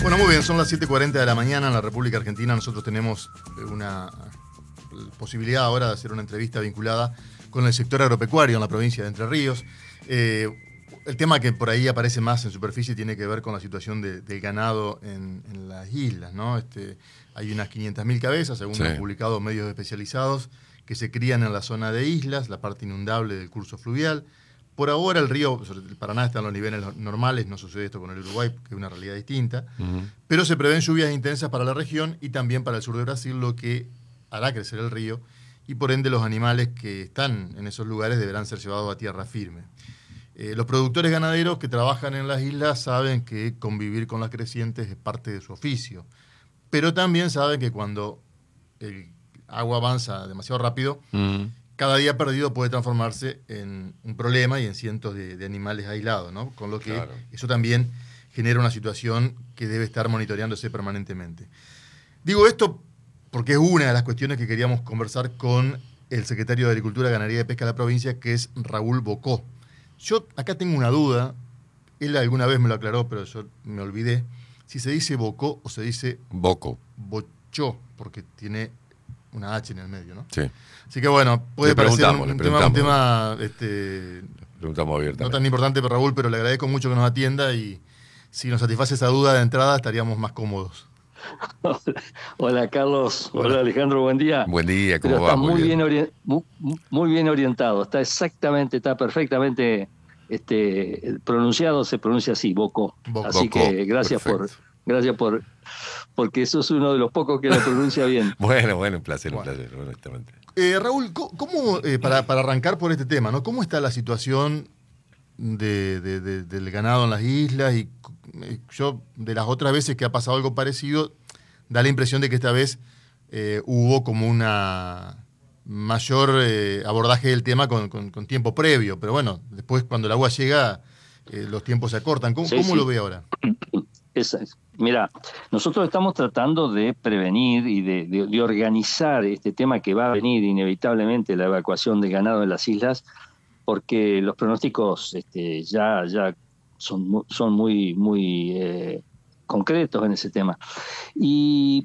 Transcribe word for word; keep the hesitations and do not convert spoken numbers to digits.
Bueno, muy bien, son las siete y cuarenta de la mañana en la República Argentina. Nosotros tenemos una posibilidad ahora de hacer una entrevista vinculada con el sector agropecuario en la provincia de Entre Ríos. Eh, el tema que por ahí aparece más en superficie tiene que ver con la situación de, del ganado en, en las islas, ¿no? Este, hay unas quinientas mil cabezas, según sí. han publicado medios especializados, que se crían en la zona de islas, la parte inundable del curso fluvial. Por ahora el río, el Paraná está en los niveles normales, no sucede esto con el Uruguay, que es una realidad distinta, uh-huh. pero se prevén lluvias intensas para la región y también para el sur de Brasil, lo que hará crecer el río y por ende los animales que están en esos lugares deberán ser llevados a tierra firme. Eh, los productores ganaderos que trabajan en las islas saben que convivir con las crecientes es parte de su oficio, pero también saben que cuando el agua avanza demasiado rápido, uh-huh. cada día perdido puede transformarse en un problema y en cientos de, de animales aislados, ¿no? Con lo que claro. eso también genera una situación que debe estar monitoreándose permanentemente. Digo esto porque es una de las cuestiones que queríamos conversar con el secretario de Agricultura, Ganadería y Pesca de la provincia, que es Raúl Bocó. Yo acá tengo una duda, él alguna vez me lo aclaró, pero yo me olvidé, si se dice Bocó o se dice Boco. Bochó, porque tiene una H en el medio, ¿no? Sí. Así que bueno, puede le parecer un, le un tema, un tema este, preguntamos abiertamente. No tan importante para Raúl, pero le agradezco mucho que nos atienda y si nos satisface esa duda de entrada estaríamos más cómodos. Hola Carlos, hola, hola Alejandro, buen día. Buen día, ¿cómo Pero va? Está muy, muy, bien. bien ori- muy, muy bien orientado, está exactamente, está perfectamente este, pronunciado, se pronuncia así, Bocó. Bocó. Así que gracias Perfecto. por, gracias por, porque sos uno de los pocos que lo pronuncia bien. bueno, bueno, un placer, bueno. un placer, honestamente. Eh, Raúl, ¿cómo, eh, para, para arrancar por este tema, ¿no? ¿Cómo está la situación de, de, de, del ganado en las islas? Y eh, yo, de las otras veces que ha pasado algo parecido, da la impresión de que esta vez eh, hubo como una mayor eh, abordaje del tema con, con, con tiempo previo. Pero bueno, después cuando el agua llega, eh, los tiempos se acortan. ¿Cómo, Sí, ¿cómo sí. lo ve ahora? Esa es. Mira, nosotros estamos tratando de prevenir y de, de, de organizar este tema que va a venir inevitablemente, la evacuación de ganado en las islas, porque los pronósticos este, ya, ya son, son muy, muy eh, concretos en ese tema. Y